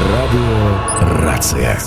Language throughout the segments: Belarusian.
Радио «Рация».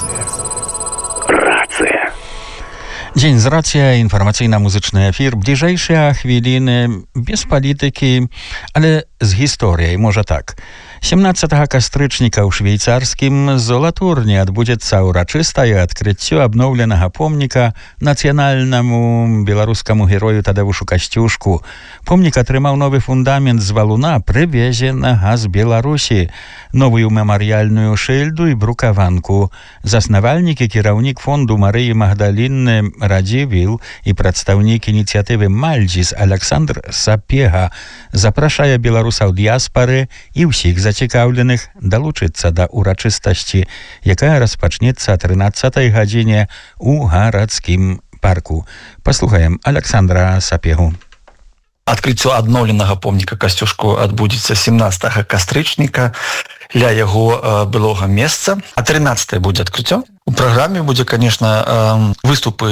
«Рация». Дзень з рацыя, інфармацыйна-музычны эфір, бліжэйшыя хвіліны, без палітыкі, але з гісторыяй, можа так. 17 кастрычніка ў швейцарскім Золатурні адбудзецца ўрачыстае адкрыццё абноўленага помніка нацыянальнаму беларускаму герою Тадеушу Касцюшку. Помнік атрымаў новы фундамент з валуна, прывезенага з Беларусі, новую мемарыяльную шыльду і брукаванку. Заснавальнік і кіраўнік фонду Марыі Магдалінны Радзівіл і прадстаўнік ініцыятывы Мальдзіс Александр Сапега запрашае беларусаў дыяспары і ўсіх зацікаўленых далучыцца да ўрачыстасці, якая распачнецца о 13-й гадзіне у гарадскім парку. Паслухаем Александра Сапегу. Адкрыццё адноўленага помніка Касцюшку адбудзецца 17 кастрычніка ля яго былога месца, а 13 будзе адкрыццё. У праграме будзе, конечно, выступы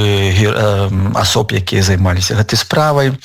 асоб, якія займаліся гэтай справай.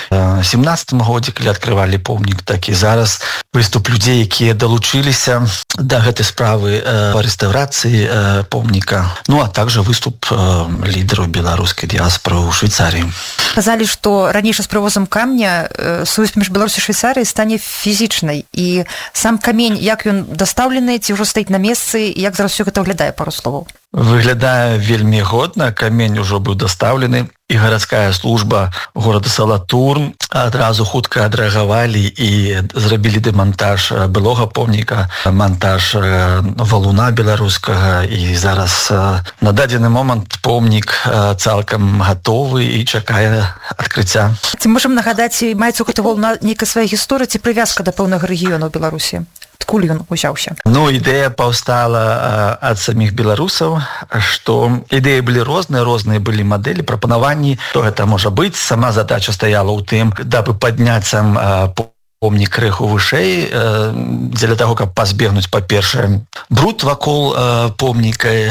17 годзе, калі адкрывалі помнік, так і зараз выступ людзей, якія далучыліся да гэтай справы па рэстаўрацыі помніка. Ну, а также выступ лідараў беларускай дыяспоры ў Швейцарыі. Казалі, што ранейша з прывозам камня сувязь паміж Беларусі і Швейцарыяй стане фізічнай. І сам камень, як ён дастаўлены, ці ўжо стаіць на месцы, як зараз усё гэта выглядае, пару словаў? Выглядае вельмі годна, камень ужо быў дастаўлены, і гарадская служба горада Салатурн адразу хутка адрэагавалі і зрабілі дэмантаж былога помніка, монтаж валуна беларускага, і зараз на дадзены момант помнік цалкам гатовы і чакае адкрыцця. Ці можам нагадаць, маецца ў гэты валуна нейкая свая гісторыя ці прывязка да пэўнага рэгіёну ў Беларусі? Адкуль ён узяўся? Ну, ідэя паўстала ад саміх беларусаў, што ідэі былі розныя былі мадэлі, прапанаванні, што гэта можа быць. Сама задача стаяла ў тым, дабы падняць сам помнік крыху вышэй, дзеля таго, каб пазбегнуць, па-першае, бруд вакол помніка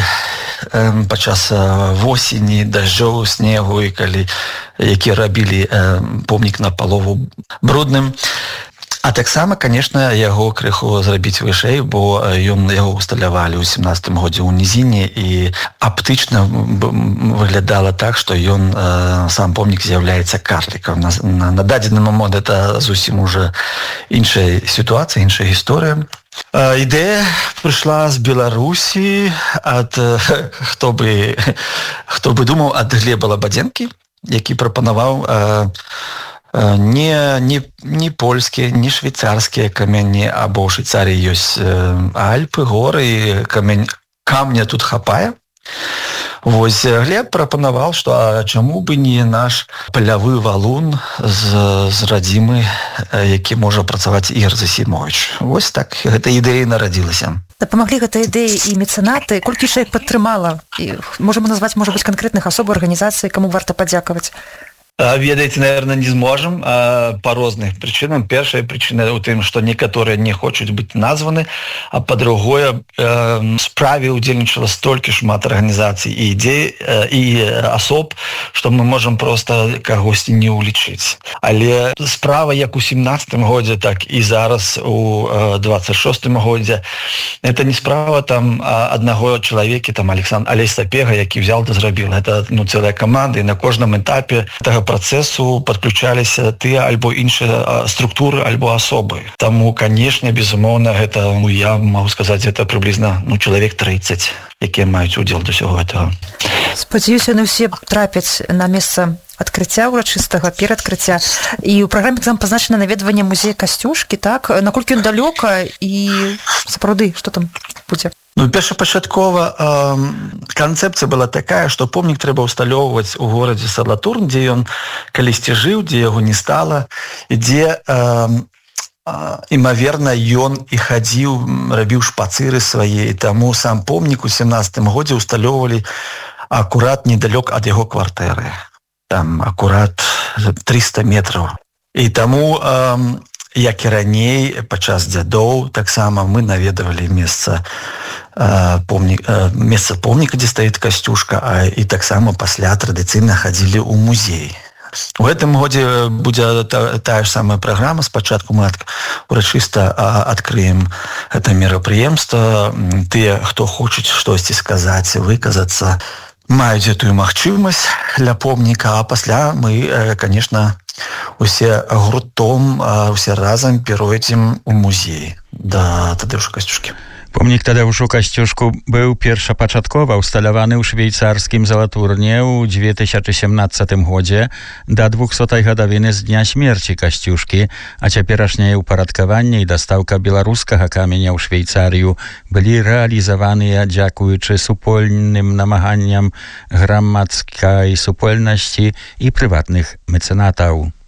падчас восені, дажджоў, снегу, і калі які рабілі помнік напалову брудным. А таксама, конечно, яго крыху зрабіць вышэй, бо яго усталявалі ў 17 годзе ў нізіне, і аптычна выглядала так, што ён, сам помнік, з'яўляецца карлікам. На дадзены момант это зусім уже іншая сітуацыя, іншая гісторыя. Ідэя прыйшла з Беларусі ад, хто бы думаў, ад Глеба Лабадзенкі, які прапанаваў не польскія, не швейцарскія камяні, або ў Швейцарыі ёсць Альпы, горы, камня тут хапае. Вось Глеб прапанаваў, што чаму бы не наш палявы валун з радзімы, які можа працаваць Ігор Засімовіч. Вось так гэта ідэя нарадзілася. Дапамаглі гэтай ідэі і мецэнаты. Колькі чалавек падтрымала? Можам назваць, можа быць, канкрэтных асоб, арганізацый, каму варта падзякаваць? Ведаеце, наверное, не зможам по розных причинам. Першая причина ў тым, што некаторыя не хочуць быць названы, а па-другое, справе ўдзельнічала столькі шмат арганізацый і ідзей і асоб, што мы можам проста кагосьці не ўлічыць. Але справа як у 17 годзе, так і зараз у 26 годзе, это не справа там аднаго чалавека, там Алесь Сапега, які взял да зрабіў. Это цэлая каманда, і на кожным этапе працэсу падключаліся тыя альбо іншыя структуры альбо асобы. Таму, канешне, безумоўна, гэта, я магу сказаць, это прыблізна чалавек 30, якія маюць удзел да ўсяго гэтага. Спадзяюся, яны ўсе трапяць на месца адкрыцця ўрачыстага, перадкрыцця. І ў праграме там пазначана наведванне музея Касцюшкі, так? Наколькі ён далёка і сапраўды, што там будзе? Першапачаткова канцэпцыя была такая, што помнік трэба ўсталёўваць у горадзе Салатурн, дзе ён калісьці жыў, дзе яго не стала, і дзе, імаверна, ён і хадзіў, рабіў шпацыры свае, і таму сам помнік у 17 годзе ўсталёўвалі акурат недалёк ад яго кватэры. Там акурат 300 метраў. І таму, як і раней, падчас дзядоў, таксама мы наведавалі месца помніка, дзе стаіць Касцюшка, і таксама пасля традыцыйна хадзілі ў музей. У гэтым годзе будзе тая ж самая праграма. Спачатку мы урачыста адкрыем гэта мерапрыемства. Тыя, хто хочуць штосьці сказаць, выказацца, маюць гэтую магчымасць для помніка, а пасля мы, конечно, усе гуртом, усе разам перайдзем у музей да Тадeuша Касцюшкі. Помнік Tadeuszu Kościuszku był pierwszopaczatkowo ustalowany w szwajcarskim Zalaturnie w 2017 гоdzie do 200. годовiny z dnia śmierci Kościuszki, a cieperaśnie uporядkowanie i dostawka białoruskiego kamienia w Szwajcariu byli realizowane dziękujący supolnym namaganiom gromadzkiej supolności i prywatnych mecenatów.